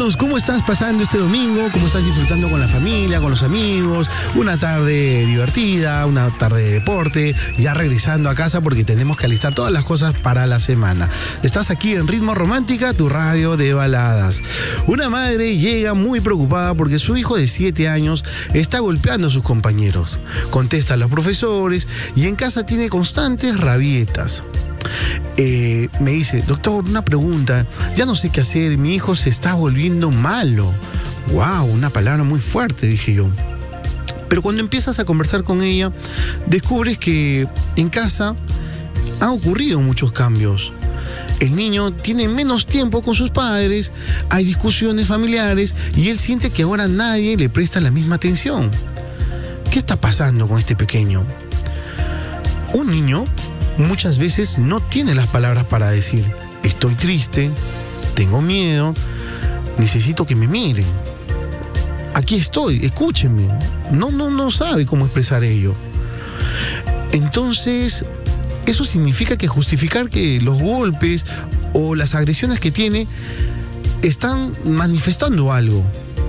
Cuéntanos cómo estás pasando este domingo, cómo estás disfrutando con la familia, con los amigos, una tarde divertida, una tarde de deporte, ya regresando a casa porque tenemos que alistar todas las cosas para la semana. Estás aquí en Ritmo Romántica, tu radio de baladas. Una madre llega muy preocupada porque su hijo de 7 años está golpeando a sus compañeros, contesta a los profesores y en casa tiene constantes rabietas. Me dice, doctor, una pregunta, ya no sé qué hacer, mi hijo se está volviendo malo. Wow, una palabra muy fuerte, dije yo. Pero cuando empiezas a conversar con ella, descubres que en casa han ocurrido muchos cambios. El niño tiene menos tiempo con sus padres, hay discusiones familiares y él siente que ahora nadie le presta la misma atención. ¿Qué está pasando con este pequeño? Un niño muchas veces no tiene las palabras para decir, estoy triste, tengo miedo, necesito que me miren. Aquí estoy, escúchenme. No sabe cómo expresar ello. Entonces, eso significa que justificar que los golpes o las agresiones que tiene están manifestando algo.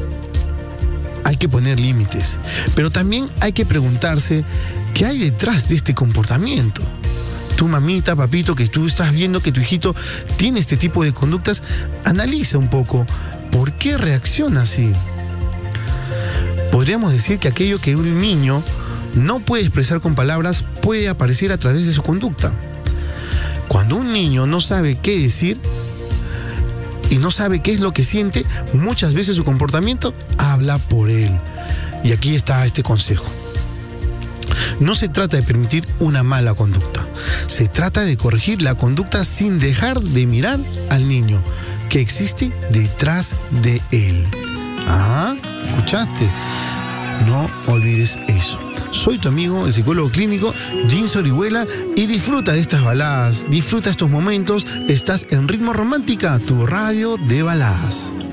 Hay que poner límites, pero también hay que preguntarse qué hay detrás de este comportamiento. Tu mamita, papito, que tú estás viendo que tu hijito tiene este tipo de conductas, analiza un poco por qué reacciona así. Podríamos decir que aquello que un niño no puede expresar con palabras puede aparecer a través de su conducta. Cuando un niño no sabe qué decir y no sabe qué es lo que siente, muchas veces su comportamiento habla por él. Y aquí está este consejo. No se trata de permitir una mala conducta. Se trata de corregir la conducta sin dejar de mirar al niño que existe detrás de él. Ah, ¿escuchaste? No olvides eso. Soy tu amigo, el psicólogo clínico Jens Orihuela, y disfruta de estas baladas, disfruta estos momentos. Estás en Ritmo Romántica, tu radio de baladas.